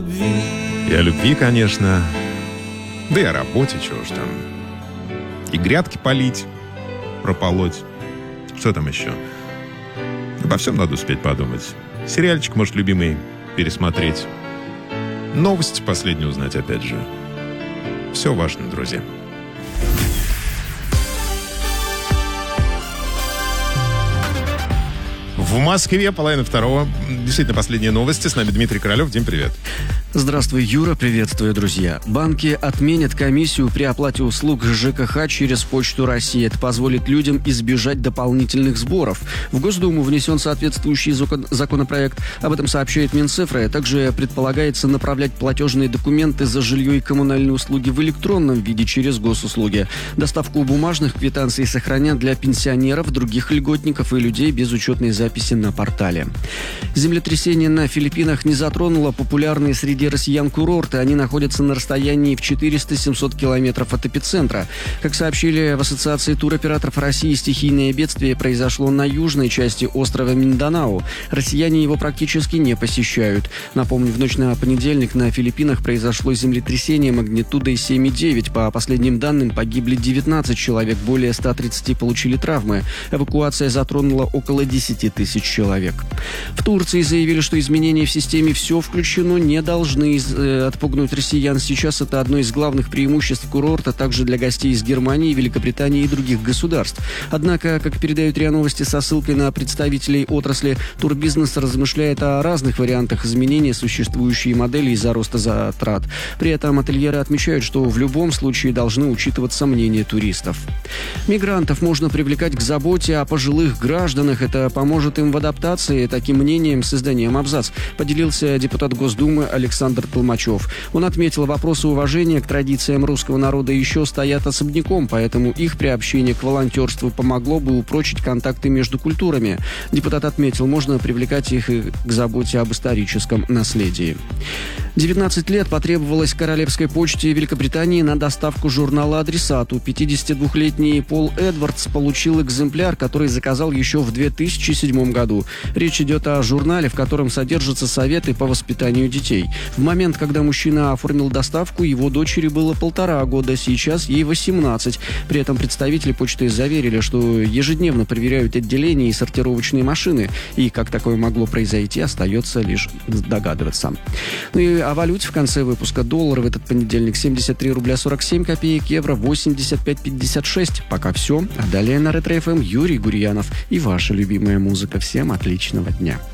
И о любви, конечно. Да и о работе, чего уж там. И грядки полить, прополоть. Что там еще? Обо всем надо успеть подумать. Сериальчик, может, любимый, пересмотреть. Новости последние узнать, опять же. Все важно, друзья. В Москве 1:30. Действительно, последние новости. С нами Дмитрий Королев. Дим, привет. Здравствуй, Юра. Приветствую, друзья. Банки отменят комиссию при оплате услуг ЖКХ через Почту России. Это позволит людям избежать дополнительных сборов. В Госдуму внесен соответствующий законопроект. Об этом сообщает Минцифра. Также предполагается направлять платежные документы за жилье и коммунальные услуги в электронном виде через госуслуги. Доставку бумажных квитанций сохранят для пенсионеров, других льготников и людей без учетной записи на портале. Землетрясение на Филиппинах не затронуло популярные среди россиян курорты. Они находятся на расстоянии в 400-700 километров от эпицентра. Как сообщили в Ассоциации туроператоров России, стихийное бедствие произошло на южной части острова Минданао. Россияне его практически не посещают. Напомню, в ночь на понедельник на Филиппинах произошло землетрясение магнитудой 7,9. По последним данным, погибли 19 человек, более 130 получили травмы. Эвакуация затронула около 10 тысяч человек. В Турции заявили, что изменения в системе «Все включено» не должны отпугнуть россиян. Сейчас это одно из главных преимуществ курорта, также для гостей из Германии, Великобритании и других государств. Однако, как передают РИА Новости со ссылкой на представителей отрасли, турбизнес размышляет о разных вариантах изменения существующей модели из-за роста затрат. При этом ательеры отмечают, что в любом случае должны учитываться мнения туристов. Мигрантов можно привлекать к заботе о пожилых гражданах. Это поможет им в адаптации. Таким мнением с изданием «Абзац» поделился депутат Госдумы Александр Толмачев. Он отметил, вопросы уважения к традициям русского народа еще стоят особняком, поэтому их приобщение к волонтерству помогло бы упрочить контакты между культурами. Депутат отметил, можно привлекать их и к заботе об историческом наследии. 19 лет потребовалось Королевской почте Великобритании на доставку журнала адресату. 52-летний Пол Эдвардс получил экземпляр, который заказал еще в 2007 году. Речь идет о журнале, в котором содержатся советы по воспитанию детей. В момент, когда мужчина оформил доставку, его дочери было 1,5 года, сейчас ей 18. При этом представители почты заверили, что ежедневно проверяют отделения и сортировочные машины. И как такое могло произойти, остается лишь догадываться. Ну и о валюте в конце выпуска. Доллар в этот понедельник 73 рубля 47 копеек, евро 85,56. Пока все. А далее на Ретро ФМ Юрий Гурьянов и ваша любимая музыка. Всем отличного дня.